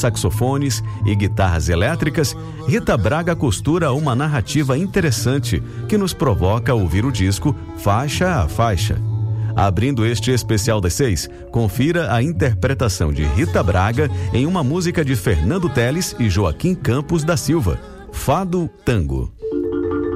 saxofones e guitarras elétricas, Rita Braga costura uma narrativa interessante que nos provoca a ouvir o disco faixa a faixa. Abrindo este especial das 6, confira a interpretação de Rita Braga em uma música de Fernando Teles e Joaquim Campos da Silva, Fado Tango.